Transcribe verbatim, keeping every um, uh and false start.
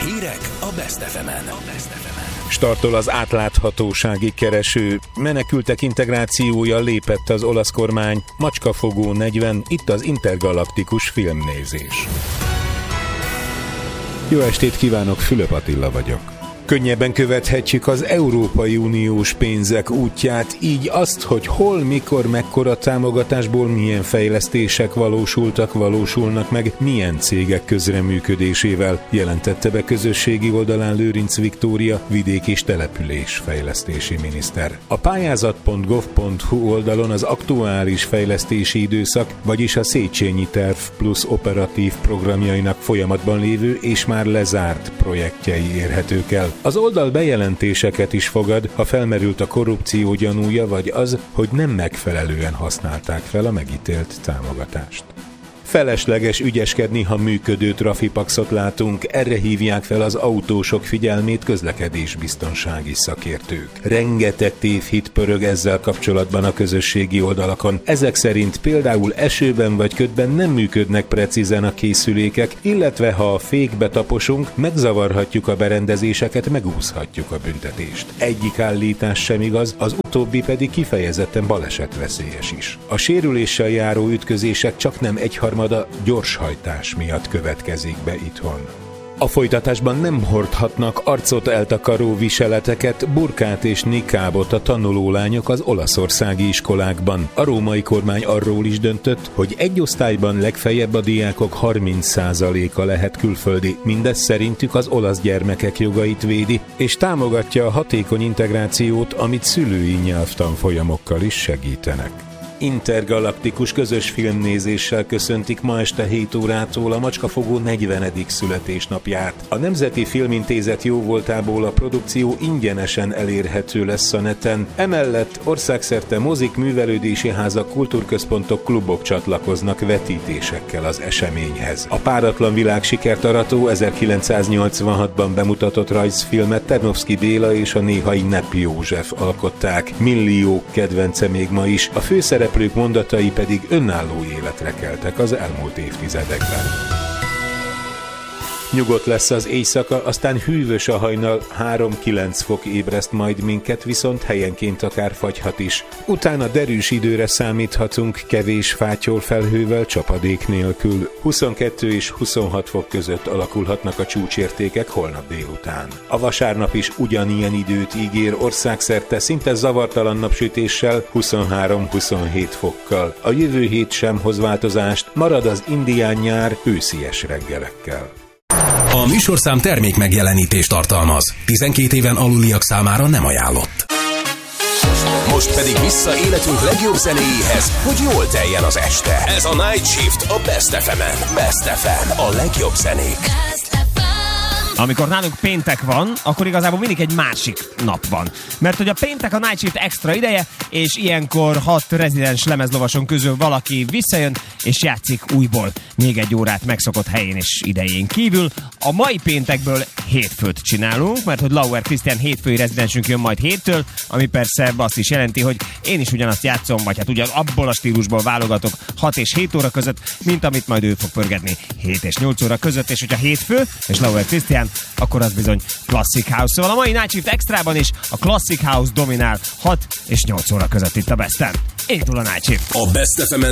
Hírek a Best ef emen. Startol az átláthatósági kereső. Menekültek integrációja, lépett az olasz kormány. Macskafogó negyven, itt az intergalaktikus filmnézés. Jó estét kívánok, Fülöp Attila vagyok. Könnyebben követhetjük az Európai Uniós pénzek útját, így azt, hogy hol, mikor, mekkora támogatásból milyen fejlesztések valósultak, valósulnak meg, milyen cégek közreműködésével, jelentette be közösségi oldalán Lőrinc Viktória, vidék- és településfejlesztési miniszter. A pályázat pont gov pont hu oldalon az aktuális fejlesztési időszak, vagyis a Széchenyi Terv plusz operatív programjainak folyamatban lévő és már lezárt projektjei érhetők el. Az oldal bejelentéseket is fogad, ha felmerült a korrupció gyanúja, vagy az, hogy nem megfelelően használták fel a megítélt támogatást. Felesleges ügyeskedni, ha működő trafipaxot látunk, erre hívják fel az autósok figyelmét közlekedésbiztonsági szakértők. Rengeteg tévhit pörög ezzel kapcsolatban a közösségi oldalakon. Ezek szerint például esőben vagy ködben nem működnek precízen a készülékek, illetve ha a fékbe taposunk, megzavarhatjuk a berendezéseket, megúszhatjuk a büntetést. Egyik állítás sem igaz, az utóbbi pedig kifejezetten balesetveszélyes is. A sérüléssel járó ütközések csaknem egyharmada a gyorshajtás miatt következik be itthon. A folytatásban nem hordhatnak arcot eltakaró viseleteket, burkát és nikábot a tanulólányok az olaszországi iskolákban. A római kormány arról is döntött, hogy egy osztályban legfeljebb a diákok harminc százaléka lehet külföldi. Mindez szerintük az olasz gyermekek jogait védi, és támogatja a hatékony integrációt, amit szülői nyelvtanfolyamokkal is segítenek. Intergalaktikus közös filmnézéssel köszöntik ma este hét órától a Macskafogó negyvenedik születésnapját. A Nemzeti Filmintézet jóvoltából a produkció ingyenesen elérhető lesz a neten. Emellett országszerte mozik, művelődési házak, kultúrközpontok, klubok csatlakoznak vetítésekkel az eseményhez. A páratlan világ sikert arató ezerkilencszáznyolcvanhatban bemutatott rajzfilmet Tarnowski Béla és a néhai Nepp József alkották. Milliók kedvence még ma is, a főszerep szereplők mondatai pedig önálló életre keltek az elmúlt évtizedekben. Nyugodt lesz az éjszaka, aztán hűvös a hajnal, három-kilenc fok ébreszt majd minket, viszont helyenként akár fagyhat is. Utána derűs időre számíthatunk, kevés fátyol felhővel, csapadék nélkül. huszonkettő és huszonhat fok között alakulhatnak a csúcsértékek holnap délután. A vasárnap is ugyanilyen időt ígér, országszerte szinte zavartalan napsütéssel, huszonhárom-huszonhét fokkal. A jövő hét sem hoz változást, marad az indián nyár őszies reggelekkel. A műsorszám termék megjelenítést tartalmaz. tizenkét éven aluliak számára nem ajánlott. Most pedig vissza életünk legjobb zenéjéhez, hogy jól teljen az este. Ez a Night Shift a Best ef emen. Best ef em, a legjobb zenék. Amikor nálunk péntek van, akkor igazából mindig egy másik nap van. Mert hogy a péntek a Night Shift extra ideje, és ilyenkor hat rezidens lemezlovason közül valaki visszajön, és játszik újból még egy órát megszokott helyén és idején kívül. A mai péntekből hétfőt csinálunk, mert hogy Lauer Krisztián hétfői rezidensünk jön majd héttől, ami persze azt is jelenti, hogy én is ugyanazt játszom, vagy hát ugyan abból a stílusból válogatok hat és hét óra között, mint amit majd ő fog pörgetni hét és nyolc óra között, és hogyha hétfő és Lauer Krisztián, akkor az bizony Classic House. Szóval a mai Night Shift extrában is a Classic House dominál hat és nyolc óra között itt a Besten. Indul a Night Shift. A Best ef emen